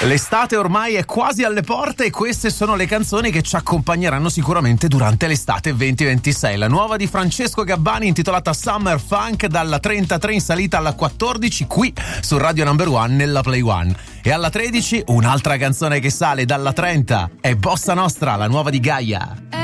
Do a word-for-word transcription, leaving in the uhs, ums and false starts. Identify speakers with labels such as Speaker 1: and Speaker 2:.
Speaker 1: L'estate ormai è quasi alle porte e queste sono le canzoni che ci accompagneranno sicuramente durante l'estate venti ventisei. La nuova di Francesco Gabbani intitolata Summer Funk, dalla trentatré in salita alla quattordici qui su Radio Number One nella Play One. E alla tredici un'altra canzone che sale dalla trenta è Bossa Nostra, la nuova di Gaia.